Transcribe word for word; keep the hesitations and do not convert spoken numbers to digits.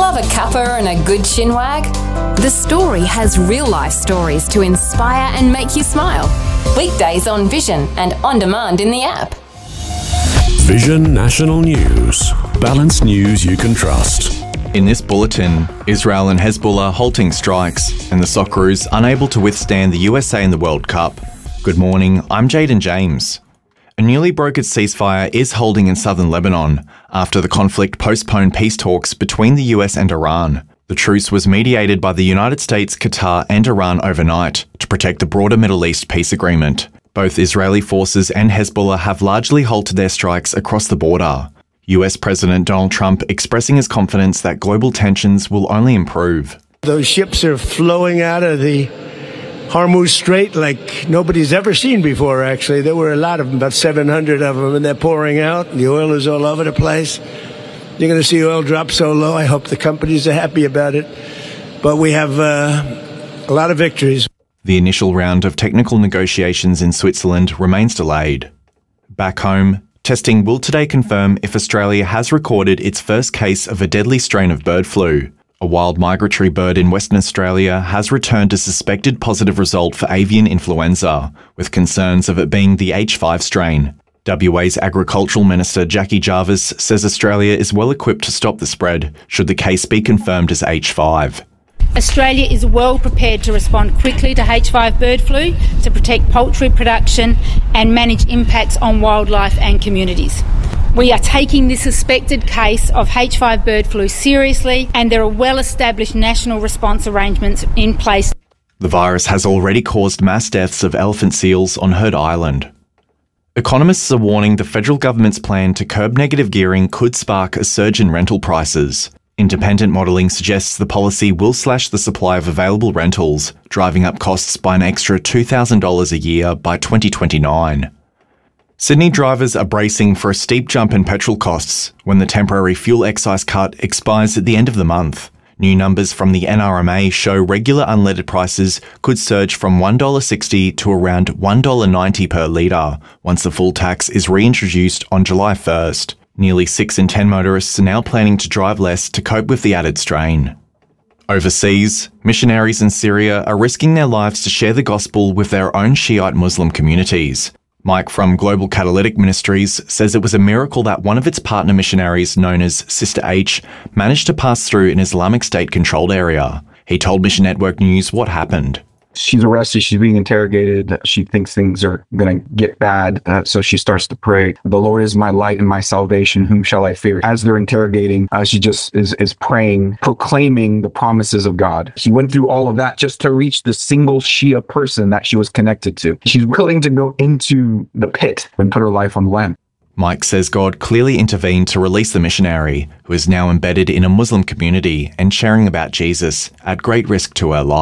Love a cuppa and a good chinwag? The Story has real-life stories to inspire and make you smile. Weekdays on Vision and on demand in the app. Vision National News. Balanced news you can trust. In this bulletin, Israel and Hezbollah halting strikes and the Socceroos unable to withstand the U S A in the World Cup. Good morning, I'm Jaden James. A newly brokered ceasefire is holding in southern Lebanon after the conflict postponed peace talks between the U S and Iran. The truce was mediated by the United States, Qatar and Iran overnight to protect the broader Middle East peace agreement. Both Israeli forces and Hezbollah have largely halted their strikes across the border. U S President Donald Trump expressing his confidence that global tensions will only improve. Those ships are flowing out of the Hormuz Strait like nobody's ever seen before, actually. There were a lot of them, about seven hundred of them, and they're pouring out. The oil is all over the place. You're going to see oil drop so low. I hope the companies are happy about it. But we have uh, a lot of victories. The initial round of technical negotiations in Switzerland remains delayed. Back home, testing will today confirm if Australia has recorded its first case of a deadly strain of bird flu. A wild migratory bird in Western Australia has returned a suspected positive result for avian influenza, with concerns of it being the H five strain. W A's Agricultural Minister Jackie Jarvis says Australia is well equipped to stop the spread should the case be confirmed as H five. Australia is well prepared to respond quickly to H five bird flu to protect poultry production and manage impacts on wildlife and communities. We are taking this suspected case of H five bird flu seriously, and there are well-established national response arrangements in place. The virus has already caused mass deaths of elephant seals on Heard Island. Economists are warning the federal government's plan to curb negative gearing could spark a surge in rental prices. Independent modelling suggests the policy will slash the supply of available rentals, driving up costs by an extra two thousand dollars a year by twenty twenty-nine. Sydney drivers are bracing for a steep jump in petrol costs when the temporary fuel excise cut expires at the end of the month. New numbers from the N R M A show regular unleaded prices could surge from one dollar sixty to around one dollar ninety per litre once the full tax is reintroduced on July first. Nearly six in ten motorists are now planning to drive less to cope with the added strain. Overseas, missionaries in Syria are risking their lives to share the gospel with their own Shiite Muslim communities. Mike from Global Catalytic Ministries says it was a miracle that one of its partner missionaries, known as Sister H, managed to pass through an Islamic State-controlled area. He told Mission Network News what happened. She's arrested. She's being interrogated. She thinks things are going to get bad. Uh, so she starts to pray. The Lord is my light and my salvation. Whom shall I fear? As they're interrogating, uh, she just is, is praying, proclaiming the promises of God. She went through all of that just to reach the single Shia person that she was connected to. She's willing to go into the pit and put her life on the line. Mike says God clearly intervened to release the missionary, who is now embedded in a Muslim community and sharing about Jesus at great risk to her life.